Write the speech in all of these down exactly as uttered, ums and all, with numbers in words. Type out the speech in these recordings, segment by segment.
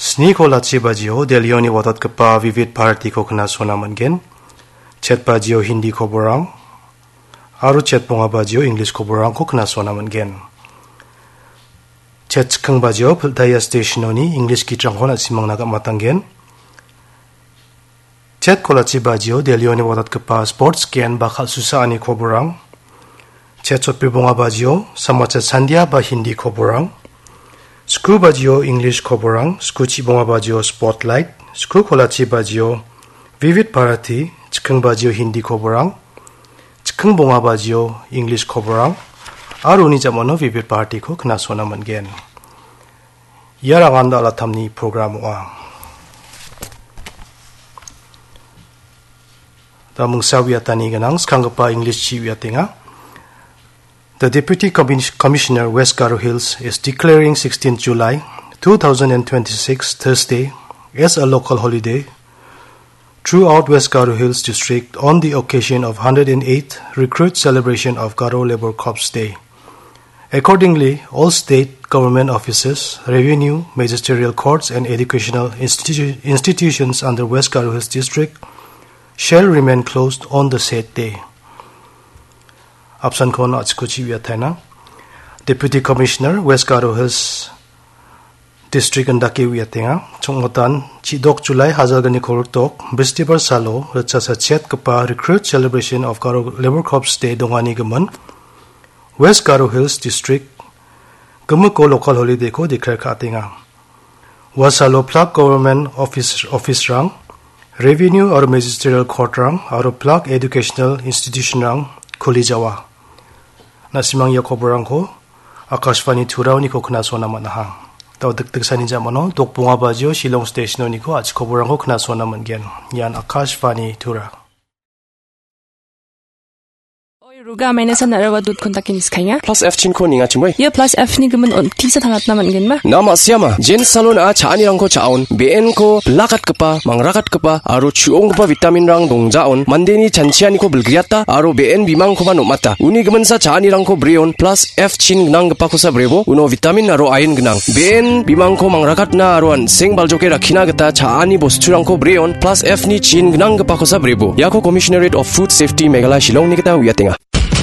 Snikola Chibajio, Delioni Watat Kapa, Vivid Party Kokana Sonamangen, Chet Bajio Hindi Koborang, Aru Chet Pongabajio English Koborang Kokana Sonamangen. Chet Kang Bajio, Daya Stationoni, English Kitrangona Simang Naga Matangen, Chet Kola Chibajio, Delioni Watat Kapa, Sports Ken Bakal Susani Koborang, Chet Sotpibongabajio, Samachat Sandia Ba Hindi Koborang, Skru Bajio English Koborang, Skru Chibonga Bajio Spotlight, Skru Kolachi Bajio Vivid Parati, Chikang Bajio Hindi Koborang, Chikang Bonga Bajio English Koborang, Aruni Jamono Vivid Party ko Knasona Mangen. Yaraganda Alatamni Program wa. Damung Sawiatani Ganang, Skangapa English Chiwiatinga. The Deputy Commissioner West Garo Hills is declaring sixteenth July two thousand twenty-six Thursday as a local holiday throughout West Garo Hills District on the occasion of one hundred eighth Recruit Celebration of Garo Labour Corps Day. Accordingly, all state government offices, revenue, magisterial courts and educational institu- institutions under West Garo Hills District shall remain closed on the said day. Absan Kono Achkuchi Viatana, Deputy Commissioner, West Garo Hills District and Daki Viatinga, Chongotan, Chidok July Hazagani Kortok, Bristibar Salo, Rachasa Chet Kapa Recruit Celebration of Garo Labour Corps Day Dongani Gaman, West Garo Hills District, Gumuko local holiday ko declare Katinga. Wasalo Plug Government Office Office Rang, Revenue or Magisterial Court Rang, Aro Plug Educational Institution Rang, Kulijawa. Nasimang Yakoborang ko, Akashvani Turao ni ko knasona manaha. Tao dagdag sa ninja mano, Dokpunga Bajio, Shillong Station ni ko, at Koborang ko knasona man gen. Yan Akashvani Tura. Ruga may nasa narawa dut kontakin iskanya. Plus F chin ko ninga chimoy. Ya plus F ni gaman on tisa tangat naman gen ma. Nama siyama, Jen salon a chaani rang ko chaon, B N ko lakat kapa, mangrakat kapa, aro chuong kapa vitamin rang dongjaon, mandeni chanchiani ko belgriata, aro B N bimang ko manumata. Uni gaman sa chaani rang ko brion, plus F chin gnang kapa ko sa brebo, uno vitamin aro iron gnang. B N bimang ko mangrakat na aroan sing baljoke rakina gata chaani bostu rang ko brion, plus F ni chin gnang kapa ko sa brebo. Yako Commissionerate of Food Safety Meghalaya Shillong ni kita wiatinga.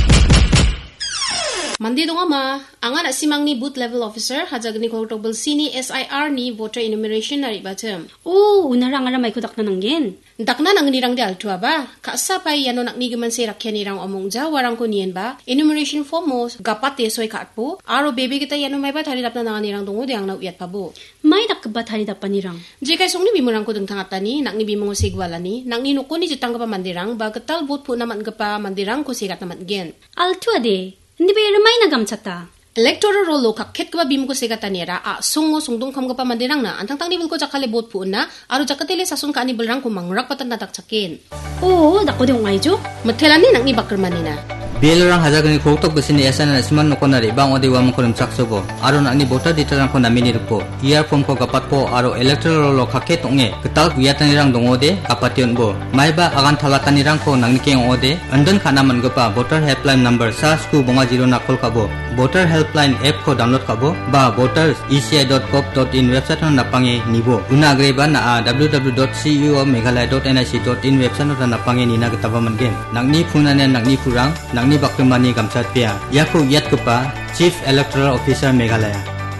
Mandi donga ma, angan asimang ni booth level officer hajagni kortobel sini S I R ni voter enumeration nari batem. Oh, unarang ara may kudak na nanggen. Dakna nang nirang di altua ba? Kaasa pa yano nak nigaman si rakya nirang omong ja warang ko niyan ba? Enumeration form mo gapat yesoy katpo. Aro baby kita yano may ba thari dap na nang nirang dungo di ang nauyat pa bo. May dakba thari dap nirang. Jika song ni bimurang ko deng tangatani, nak ni bimong sigwala ni, nak ni nuko ni jutang ka pa mandirang ba ketal vote po naman ka pa mandirang ko sigat naman gen. Altua de. Hindi ba ramay na gamsata? Electoral rolo kakket ka ba bim ko sigatanira a sungo sungdong kam ka pa mandirang na antang tang nivel ko jakale bot po na aro jakatele sa sun ka ni belrang ko mangrak patan nataksakin. Oo, dako de ungay jo. Mathelani nang ni bakermanina. Bielorang hajagani koktok besini yasan asman nokonari bang odi wam konim saksobo aro nakni voter diterang ko namini rupo ia form ko kapat po aro electoral rolo kakket onge ketal guyatanirang dongode kapation bo maiba agan thalatanirang ko nangni keng ode andon khana mangapa voter helpline number sa sku bonga zero nakol kabo voter helpline app ko download kabo ba voters e c i dot gov dot in website na napange nibo una agreba na w w w dot c u of meghalaya dot n i c dot in website na napange nina ketaba mangen nangni phunane nangni phurang nangni bakrimani gamsat pia yaku yat kepa Chief Electoral Officer Meghalaya.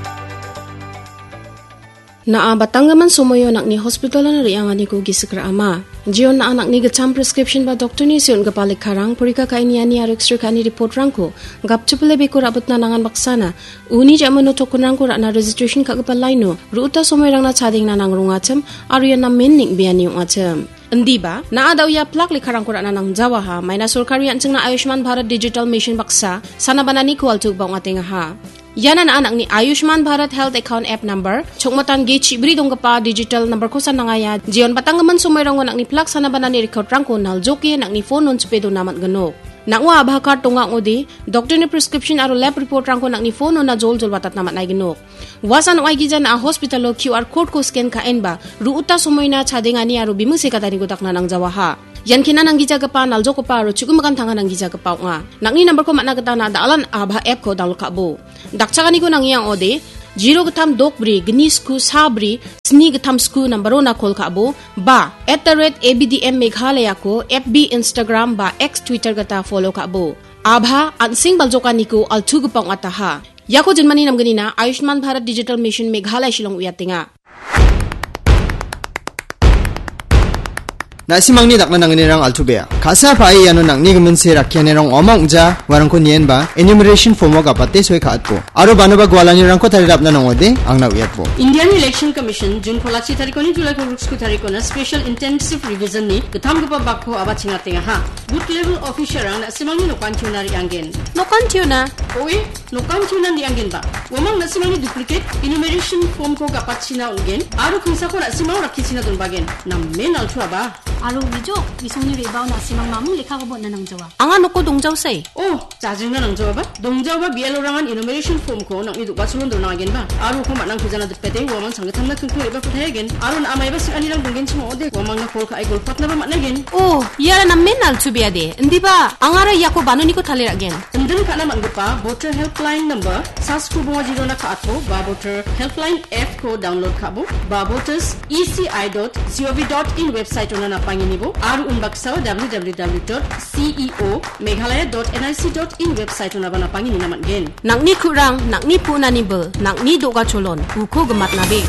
Naa batanggaman sumoyo nak ni hospital na riamani ko gisikra ama. Jion na anak ni gacham prescription ba doktor ni siyon gapalik karang purika kainiani ar extra kani report rangko gap chupele be ko rabot na nangan baksana uni jamano tokun rangko ra na registration ka gapalai no ruta sumoy rang na chading na nang rungacham aru yan na menning biani ungacham. Hindi ba? Naa daw ya plak likarang ko na nang jawa ha may na surkari ansing na Ayushman Bharat Digital Mission baksa sana ba na ni kual tug ba ngating ha. Yana na anak ni Ayushman Bharat Health Account App Number. Chokmatan ge chibri dong pa digital number ko sa nangaya. Jion patanggaman sumayrang anak ni plak sana ba na ni record rang ko nal joke anak ni phone non spedo namat ganok. Nakwa abha card tonga ngodi doctor ni prescription aro lab report rang ko nak ni phone na jol jol batat namat nay ganok. Wasan ay gijan na hospital lo Q R code ko scan kaen ba ruuta sumoy na chadengani aro bimuse katani godak na nang jawa ha. Yan kina nang gijaga pa naljo ko pa ro chugumakan tangan nang gijaga pa nga. Nakni number ko makna gata na dalan abha app ko download kabo. Dakchakani ko nang iyang ode zero gatam dokbri gni sku sabri sni gatam sku nambaro na kol ka abo ba at the rate abdm meghalaya ko F B Instagram ba X Twitter gata follow ka abo abha ansing baljokani ko altu gupang ataha yako jinmani namgani na Ayushman Bharat Digital Mission Meghalaya Shillong uyatinga Nasimangni dakna nangni rang altubea. Kasa pai yano nangni gemense rakyane rang omang ja warangko nien ba enumeration form ga patte soi khatpo. Aro banoba gwalani rangko tarirapna nangode angna uyatpo. Indian Election Commission June kholachi tarikoni July ko ruksku tarikona special intensive revision ni gatham gapa bakho aba chingatenga ha. Boot level officer rang nasimangni nokan tunari anggen. nokan tuna Oi, nokan tuna ni anggen ba. Wamang nasimangni duplicate enumeration form ko ga patchina ungen. Aro khisa ko nasimang rakhicina dun bagen. Namme nalchu aba. Aro wijo, isongni rebaw na simang mamung lekha ko na nang jawa. anga noko dongjaw say Oh, 짜증나 nang jawa ba? Dongjaw ba B L O rangan enumeration form ko nang idu basulon do na again ba? Aro ko manang kujana depete wamang sangatam na kungko iba putay again. Aro na amay ba si anirang donggen chimo ode wamang na kol ka ay golpat na ba man again. oh yara na menal chubia de ndi ba angara yako banoni ko thalir again Andun ka naman pa voter helpline number sas ko bunga zero na ka ato ba voter helpline F ko download ka bo ba voters e c i dot gov dot in website na napanginibo aru unbaksaw w w w dot c e o meghalaya dot n i c dot in website na ba napangini naman gen. nakni kurang nakni punani be nakni doga cholon uko gemat nabe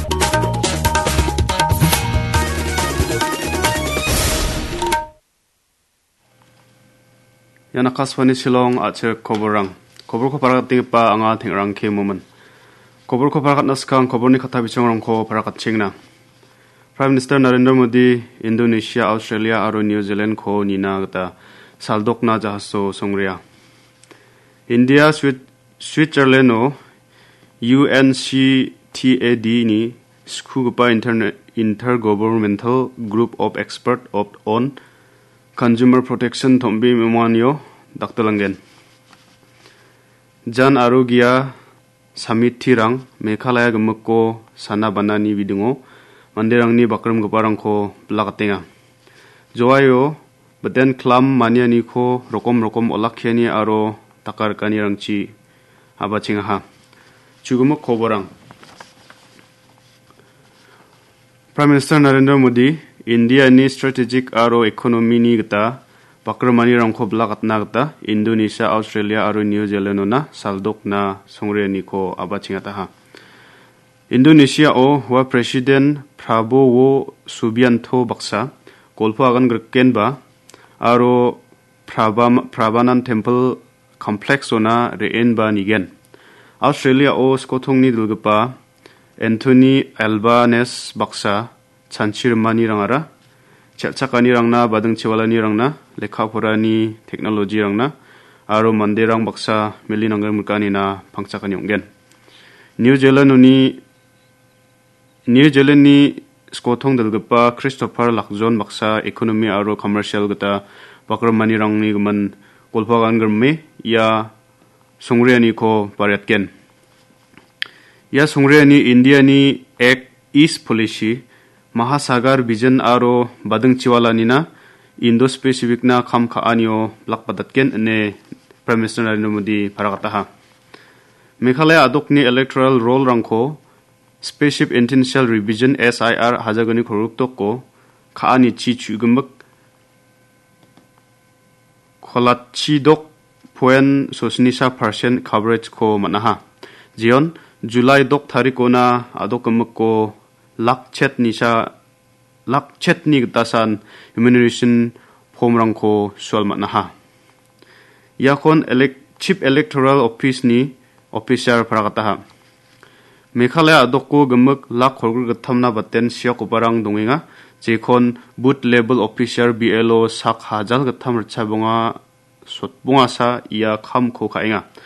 Yana kaswani Shillong ache koborang. Kobor ko paragat tingi pa anga tingrang ke moment. Kobor ko paragat naskang kobor ni kata bichong rang ko paragat chingna. Prime Minister Narendra Modi Indonesia, Australia aro New Zealand ko nina gata saldok na jahaso songria. India, Switzerland o U N C T A D ni Skugupa Intergovernmental Group of Expert of on Consumer Protection Thombi Memanyo Daktalangen Jan Arogia Samitirang Meghalaya Gemukko Sana Banani Vidingo Mandirangni Bakram Goparangko Blakatenga Joayo Baden Klam Maniani ko Rokom Rokom Olakhiani Aro Takar Kanirangchi Abachingaha Chugumuk Koborang Prime Minister Narendra Modi India ni strategic aro economy ni gata bakramani rangko blagatna gata Indonesia, Australia aro New Zealand na saldok na songre ni ko abachingata ha. Indonesia o wa President Prabowo Subianto baksa golpo agan gerken ba aro Prabam Prabanan Temple Complex ona reen ba nigen. Australia o skotong ni dulgapa Anthony Albanese baksa 찬치르마니 랑아라 찰차카니 랑나 바등치왈라니 랑나 레카포라니 테크놀로지 랑나 아로 만데랑 박사 멜리낭글 물까니나 방차카니 옹겐 뉴질랜드니 뉴질랜드니 스코통 들급바 크리스토퍼 락존 박사 이코노미 아로 커머셜 gata 바크르마니 랑니 그만 골파간 그미 야 송리아니 코 바렛겐 야 송리아니 인디아니 액 이스트 폴리시 Mahasagar Vision aro badeng chiwalani na Indo-Pacific na kham khaanio blakpadatken ne Prime Minister Narendra Modi parakataha. Meghalaya adokni electoral roll rangko Spaceship Intentional Revision S I R hajagani koruktok ko khaani chi chugumbak kholachidok point sosnisa percent coverage ko manaha. Jion July dok tarikona adokamak ko lakchet nisha lakchet ni gtasan enumeration form rangko solmat naha yakon elect chief electoral office ni officer parakataha Meghalaya adokko gemek lak khorgur gathamna baten siak uparang dongenga jekon boot level officer B L O sak hajal gatham rchabonga sotbonga sa iya kham kho khaenga